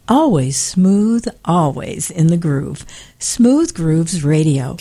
Always smooth, always in the groove. Smooth Grooves Radio.